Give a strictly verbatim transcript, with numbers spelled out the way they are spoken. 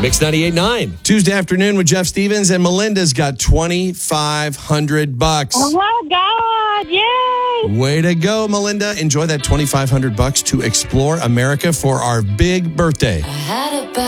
Mix ninety-eight point nine. Tuesday afternoon with Jeff Stevens, and Melinda's got twenty-five hundred bucks. Oh, my God. Yay. Way to go, Melinda. Enjoy that twenty-five hundred bucks to explore America for our big birthday.